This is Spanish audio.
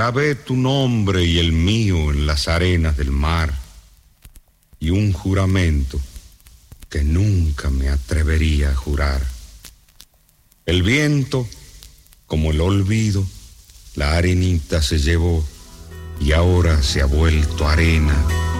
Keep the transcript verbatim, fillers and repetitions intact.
Grabé tu nombre y el mío en las arenas del mar, y un juramento que nunca me atrevería a jurar. El viento, como el olvido, la arenita se llevó y ahora se ha vuelto arena